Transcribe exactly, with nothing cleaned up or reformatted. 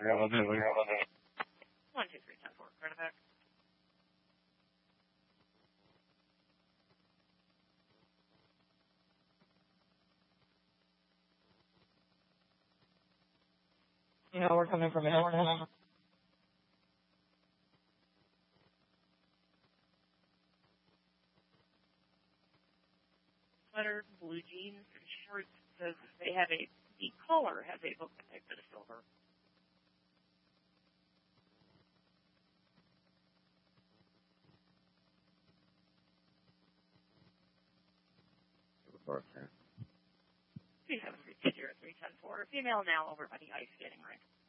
One, two, three, ten, four. Right back. You know, we're coming from an hour. Sweater, blue jeans, and shorts. Says they have a, the collar has a book type that is silver. three seven three two zero three ten four. Female now over by the ice skating rink.